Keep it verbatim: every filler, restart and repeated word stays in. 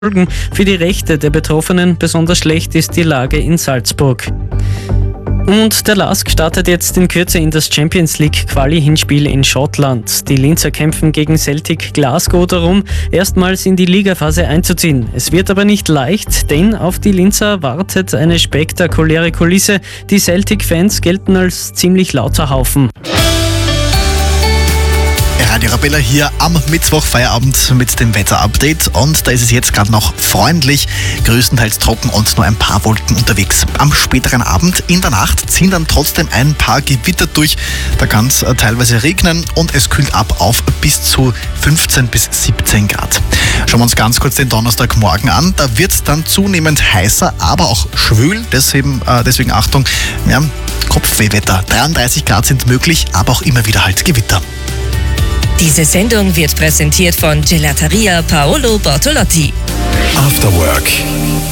Für die Rechte der Betroffenen besonders schlecht ist die Lage in Salzburg. Und der L A S K startet jetzt in Kürze in das Champions League Quali-Hinspiel in Schottland. Die Linzer kämpfen gegen Celtic Glasgow darum, erstmals in die Ligaphase einzuziehen. Es wird aber nicht leicht, denn auf die Linzer wartet eine spektakuläre Kulisse. Die Celtic-Fans gelten als ziemlich lauter Haufen. Radio Arabella hier am Mittwoch Feierabend mit dem Wetter-Update und da ist es jetzt gerade noch freundlich, größtenteils trocken und nur ein paar Wolken unterwegs. Am späteren Abend in der Nacht ziehen dann trotzdem ein paar Gewitter durch, da kann es teilweise regnen und es kühlt ab auf bis zu fünfzehn bis siebzehn Grad. Schauen wir uns ganz kurz den Donnerstagmorgen an, da wird es dann zunehmend heißer, aber auch schwül, deswegen, äh, deswegen Achtung, ja, Kopfwehwetter. dreiunddreißig Grad sind möglich, aber auch immer wieder halt Gewitter. Diese Sendung wird präsentiert von Gelateria Paolo Bortolotti. After Work.